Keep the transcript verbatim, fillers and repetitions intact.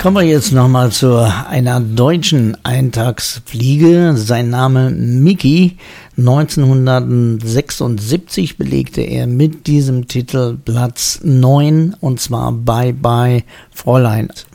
Kommen wir jetzt nochmal zu einer deutschen Eintagsfliege. Sein Name Micky. neunzehnhundertsechsundsiebzig belegte er mit diesem Titel Platz neun und zwar Bye Bye Fräulein.